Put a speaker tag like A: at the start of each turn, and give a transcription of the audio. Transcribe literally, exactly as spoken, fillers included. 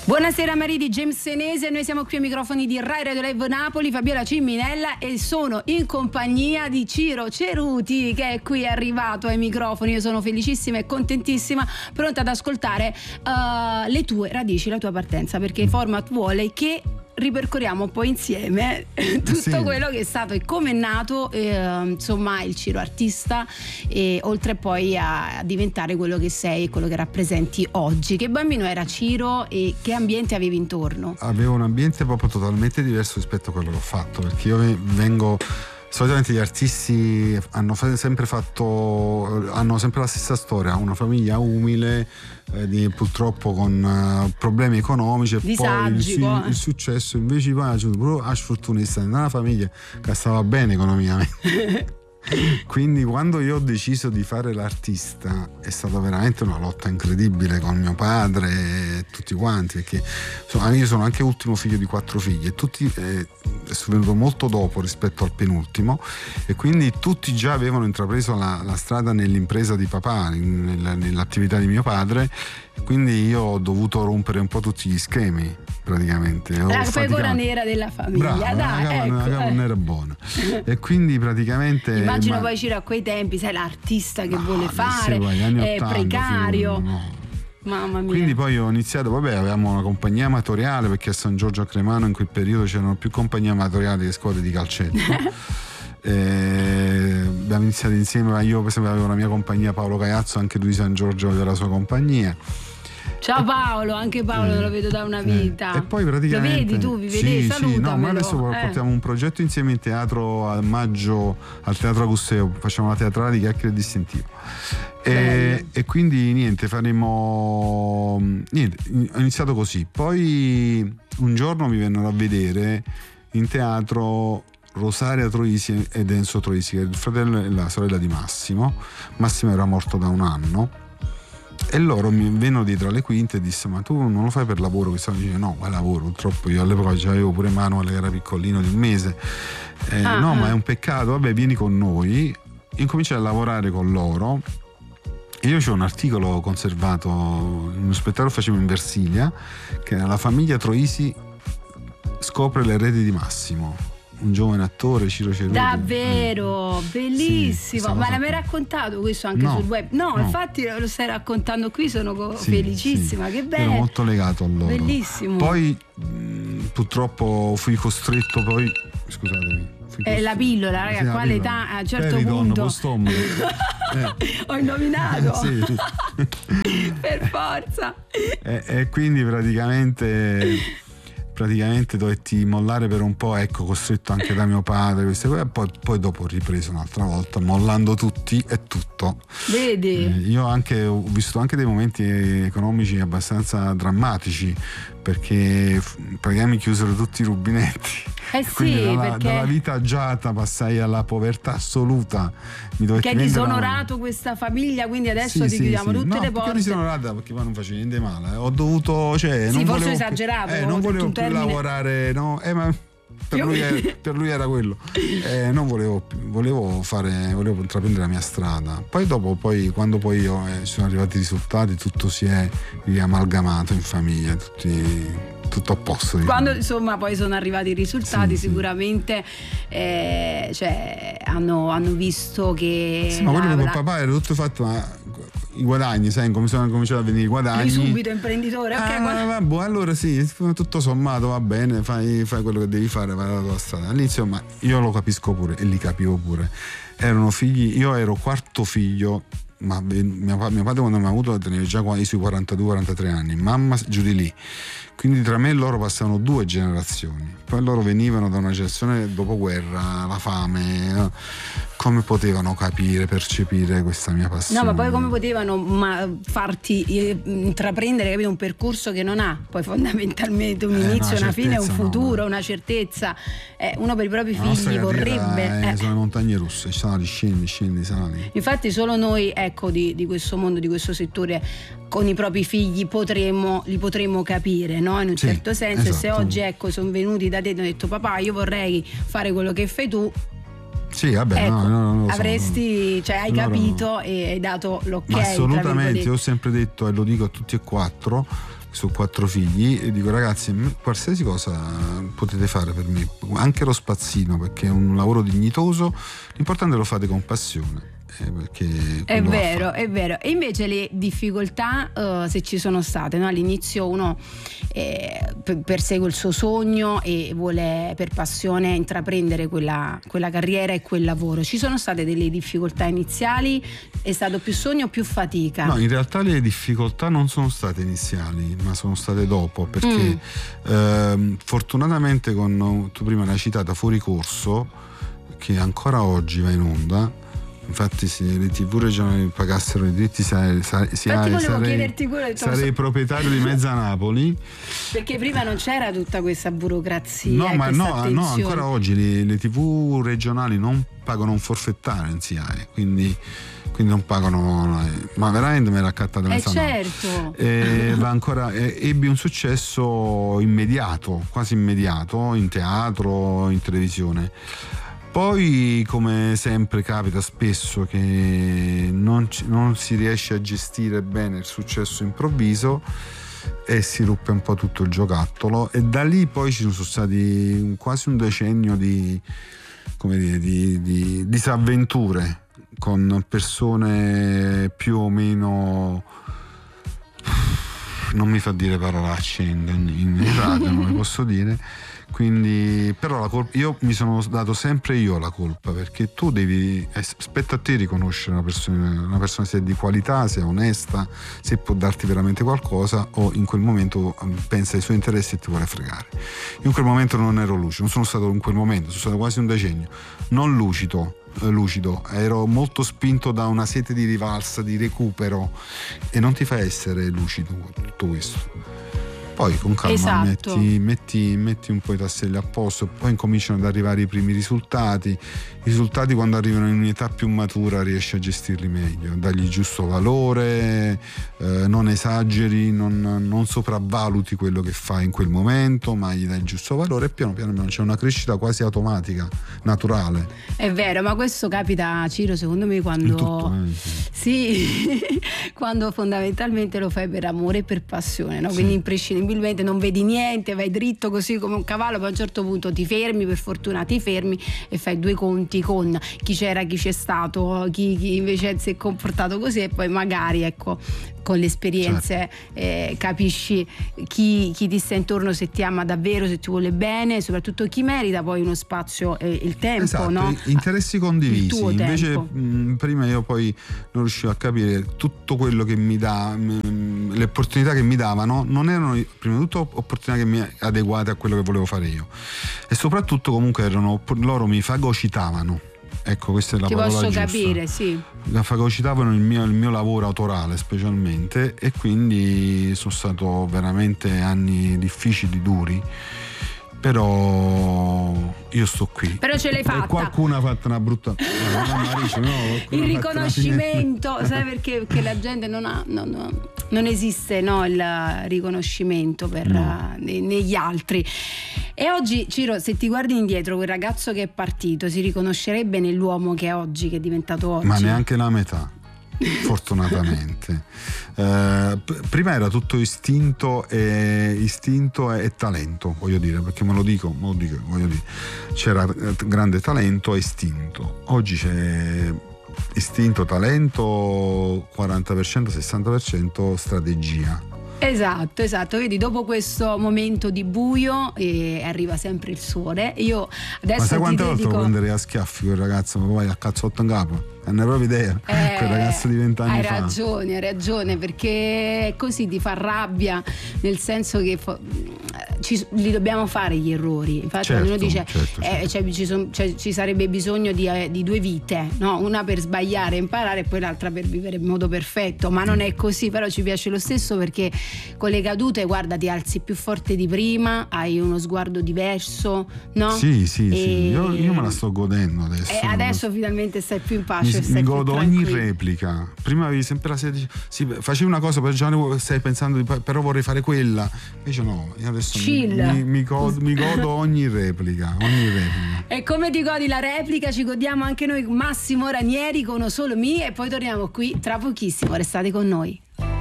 A: Buonasera Maria di James Senese, noi siamo qui ai microfoni di Rai Radio Live Napoli, Fabiola Ciminella, e sono in compagnia di Ciro Ceruti che è qui, è arrivato ai microfoni. Io sono felicissima e contentissima, pronta ad ascoltare uh, le tue radici, la tua partenza, perché il format vuole che ripercorriamo poi insieme tutto sì. quello che è stato e come è nato eh, insomma il Ciro artista, e oltre poi a, a diventare quello che sei e quello che rappresenti oggi. Che bambino era Ciro e che ambiente avevi intorno?
B: Avevo un ambiente proprio totalmente diverso rispetto a quello che ho fatto, perché io vengo solitamente, gli artisti hanno sempre fatto hanno sempre la stessa storia, una famiglia umile, eh, di, purtroppo con uh, problemi economici, e
A: disagi,
B: poi il, il successo invece poi ha avuto pure la sfortuna di stare in una famiglia che stava bene economicamente. Quindi quando io ho deciso di fare l'artista è stata veramente una lotta incredibile con mio padre e tutti quanti, perché insomma, io sono anche ultimo figlio di quattro figli e tutti eh, sono venuto molto dopo rispetto al penultimo, e quindi tutti già avevano intrapreso la, la strada nell'impresa di papà, nel, nell'attività di mio padre, quindi io ho dovuto rompere un po' tutti gli schemi praticamente.
A: La pecora nera della famiglia.
B: Brava,
A: dai,
B: la
A: ecco,
B: capra
A: eh.
B: nera buona. E quindi praticamente
A: immagino
B: ma...
A: poi Ciro a quei tempi, sai, l'artista che
B: no,
A: vuole fare, è precario,
B: no.
A: Mamma mia.
B: Quindi poi ho iniziato, vabbè, avevamo una compagnia amatoriale, perché a San Giorgio a Cremano in quel periodo c'erano più compagnie amatoriali che squadre di calcetto. E abbiamo iniziato insieme, io per esempio avevo la mia compagnia, Paolo Caiazzo, anche lui di San Giorgio aveva la sua compagnia.
A: Ciao Paolo, anche Paolo eh, lo vedo da una vita.
B: Eh. E poi praticamente
A: lo vedi tu, vi vedete,
B: sì,
A: salutamelo.
B: Sì, no, ma adesso
A: eh.
B: portiamo un progetto insieme in teatro a maggio al Teatro Agusteo, facciamo la teatrale di Chiacchiere e Distintivo. E, e quindi niente, faremo niente, ho iniziato così. Poi un giorno mi vennero a vedere in teatro Rosaria Troisi ed Enzo Troisi, che è il fratello e la sorella di Massimo. Massimo era morto da un anno e loro mi vennero dietro alle quinte e disse: ma tu non lo fai per lavoro? Che stavo dicendo no, ma lavoro, purtroppo io all'epoca già avevo pure Manuel che era piccolino di un mese, eh, ah, no ah. ma è un peccato, vabbè vieni con noi. Incominciai a lavorare con loro e io c'ho un articolo conservato in uno spettacolo che facevo in Versilia, che era La famiglia Troisi scopre le reti di Massimo, un giovane attore, Ciro Ceruti.
A: Davvero, bellissimo. Sì, ma l'hai mai raccontato questo anche
B: no,
A: sul web? No,
B: no,
A: infatti lo stai raccontando qui, sono
B: sì,
A: felicissima,
B: sì.
A: che bello.
B: Ero molto legato a loro.
A: Bellissimo.
B: Poi mh, purtroppo fui costretto poi, scusatemi.
A: È la pillola, raga, sì, qua l'età a un certo punto eh. ho indovinato.
B: Sì.
A: Per forza.
B: E, e quindi praticamente praticamente dovetti mollare per un po', ecco, costretto anche da mio padre, queste cose, e poi, poi dopo ho ripreso un'altra volta, mollando tutti e tutto.
A: Vedi?
B: Eh, io anche ho vissuto anche dei momenti economici abbastanza drammatici, perché praticamente mi chiusero tutti i rubinetti.
A: Eh sì,
B: quindi dalla,
A: perché
B: dalla vita agiata passai alla povertà assoluta. Mi
A: che hai disonorato una... questa famiglia, quindi adesso
B: sì,
A: ti
B: sì,
A: chiudiamo
B: sì.
A: tutte
B: no,
A: le porte.
B: No, disonorata perché poi non facevo niente male. Ho dovuto, cioè,
A: sì,
B: non
A: forse
B: volevo
A: esagerato.
B: Più, eh, non volevo più
A: termine...
B: lavorare, no, eh, ma per lui, era, per lui era quello. Eh, non volevo più, volevo fare, volevo intraprendere la mia strada. Poi dopo, poi quando poi io, eh, sono arrivati i risultati, tutto si è riamalgamato in famiglia, tutti tutto a posto. Diciamo.
A: Quando insomma poi sono arrivati i risultati, sì, sicuramente
B: sì.
A: Eh, cioè, hanno, hanno visto che
B: sì, ma quello col papà era tutto fatto, ma i guadagni, sai, come sono cominciati a venire i guadagni.
A: Lui subito imprenditore, ok.
B: Ah, vabbè, allora sì, tutto sommato va bene, fai, fai quello che devi fare, vai alla tua strada. All'inizio, ma io lo capisco pure e li capivo pure. Erano figli, io ero quarto figlio, ma mio padre quando mi ha avuto teneva già sui quarantadue quarantatré anni, mamma giù di lì. Quindi tra me e loro passavano due generazioni. Poi loro venivano da una generazione del dopoguerra, la fame. Come potevano capire, percepire questa mia passione?
A: No, ma poi come potevano ma, farti eh, intraprendere, capito, un percorso che non ha poi fondamentalmente un
B: eh,
A: inizio, una fine, un futuro,
B: no,
A: una certezza. Eh, uno per i propri
B: la
A: figli vorrebbe.
B: È,
A: eh.
B: Sono le montagne russe, sali, scendi, scendi, sali.
A: Infatti solo noi, ecco, di, di questo mondo, di questo settore, con i propri figli potremmo, li potremmo capire, no? In un
B: sì,
A: certo senso.
B: esatto.
A: E se oggi, ecco, sono venuti da te e hanno detto: papà, io vorrei fare quello che fai tu.
B: Sì, vabbè,
A: ecco,
B: no, no, no,
A: avresti,
B: so,
A: cioè hai
B: loro,
A: capito e hai dato l'ok.
B: Ma assolutamente, ho sempre detto e lo dico a tutti e quattro, su quattro figli, e dico ragazzi, qualsiasi cosa potete fare per me, anche lo spazzino, perché è un lavoro dignitoso, l'importante è lo fate con passione. Eh, perché
A: è vero, è vero. E invece le difficoltà, uh, se ci sono state, no? All'inizio uno eh, persegue il suo sogno e vuole per passione intraprendere quella, quella carriera e quel lavoro. Ci sono state delle difficoltà iniziali? È stato più sogno o più fatica?
B: No, in realtà le difficoltà non sono state iniziali, ma sono state dopo, perché mm. eh, fortunatamente, con, tu prima l'hai citata, Fuori Corso, che ancora oggi va in onda. Infatti, se le tivù regionali pagassero i diritti, sarei, sarei, sarei, sarei, sarei proprietario di mezza Napoli.
A: Perché prima non c'era tutta questa burocrazia.
B: No, ma no,
A: attenzione.
B: no, ancora oggi le, le tivù regionali non pagano un forfettario in S I A E, quindi, quindi non pagano. Ma veramente me l'ha accattata mezza
A: Napoli. Eh certo.
B: E va ancora, e, ebbe un successo immediato, quasi immediato, in teatro, in televisione. Poi, come sempre capita spesso, che non, ci, non si riesce a gestire bene il successo improvviso e si ruppe un po' tutto il giocattolo, e da lì poi ci sono stati quasi un decennio di, come dire, di, di disavventure con persone più o meno, non mi fa dire parolacce in, in radio, non le posso dire. Quindi, però la colpa, io mi sono dato sempre io la colpa, perché tu devi, aspetta a te riconoscere una persona, una persona se è di qualità, se è onesta, se può darti veramente qualcosa, o in quel momento pensa ai suoi interessi e ti vuole fregare. Io in quel momento non ero lucido, non sono stato in quel momento, sono stato quasi un decennio non lucido, lucido, ero molto spinto da una sete di rivalsa, di recupero, e non ti fa essere lucido tutto questo. Poi con calma
A: esatto.
B: metti, metti, metti un po' i tasselli a posto, poi incominciano ad arrivare i primi risultati. I risultati, quando arrivano in un'età più matura, riesci a gestirli meglio, dargli il giusto valore, eh, non esageri, non, non sopravvaluti quello che fai in quel momento, ma gli dai il giusto valore, e piano piano c'è una crescita quasi automatica, naturale.
A: È vero, ma questo capita, Ciro, secondo me, quando
B: in tutto, eh,
A: sì, quando fondamentalmente lo fai per amore e per passione, no?
B: Sì.
A: Quindi imprescindibile, non vedi niente, vai dritto così come un cavallo, poi a un certo punto ti fermi, per fortuna ti fermi e fai due conti con chi c'era, chi c'è stato, chi, chi invece si è comportato così, e poi magari, ecco, con le esperienze, certo. eh, capisci chi, chi ti sta intorno, se ti ama davvero, se ti vuole bene, soprattutto chi merita poi uno spazio e il tempo,
B: esatto,
A: no?
B: Interessi condivisi. Invece
A: mh,
B: prima io poi non riuscivo a capire tutto quello che mi dà, mh, le opportunità che mi davano non erano prima di tutto opportunità che mi adeguate a quello che volevo fare io, e soprattutto comunque erano, loro mi fagocitavano. Ecco, questa è la
A: Ti
B: parola
A: posso
B: giusta.
A: capire, sì.
B: La fagocitavano il mio, il mio lavoro autorale specialmente, e quindi sono stato veramente anni difficili, duri. Però io sto qui.
A: Però ce l'hai fatta.
B: E qualcuno ha fatto una brutta no, Marice, no,
A: il riconoscimento, sai perché? Perché la gente non ha no, no, non esiste, no, il riconoscimento per no. uh, negli altri. E oggi, Ciro, se ti guardi indietro, quel ragazzo che è partito si riconoscerebbe nell'uomo che è oggi, che è diventato oggi?
B: Ma neanche la metà. Fortunatamente eh, p- prima era tutto istinto e istinto e, e talento, voglio dire, perché me lo dico, me lo dico voglio dire, c'era grande talento e istinto. Oggi c'è istinto, talento quaranta per cento, sessanta per cento strategia.
A: Esatto, esatto, vedi, dopo questo momento di buio eh, arriva sempre il sole. Io adesso
B: ma sai quante
A: ti
B: volte
A: dedico...
B: lo prenderei a schiaffi quel ragazzo, ma poi a cazzotto in capo? Non ne proprio idea,
A: eh,
B: quel ragazzo di vent'anni
A: hai
B: fa.
A: Hai ragione, hai ragione, perché così ti fa rabbia, nel senso che fo- ci, li dobbiamo fare gli errori. Infatti,
B: certo,
A: quando uno dice
B: certo, certo.
A: Eh, cioè, ci, son, cioè, ci sarebbe bisogno di, eh, di due vite, no? Una per sbagliare e imparare, e poi l'altra per vivere in modo perfetto, ma non è così. Però ci piace lo stesso, perché con le cadute, guarda, ti alzi più forte di prima, hai uno sguardo diverso, no?
B: Sì, sì,
A: e...
B: sì. Io, io me la sto godendo adesso.
A: E adesso finalmente stai più in pace.
B: Mi,
A: stai
B: mi godo
A: più
B: ogni
A: tranquillo.
B: replica. Prima avevi sempre la sede, sì, facevi una cosa, poi già stai pensando di, però vorrei fare quella. Invece no, io adesso
A: Chill.
B: mi, mi, godo, mi godo ogni replica, ogni replica.
A: E come ti godi la replica, ci godiamo anche noi Massimo Ranieri con Uno Solo Mi, e poi torniamo qui tra pochissimo. Restate con noi.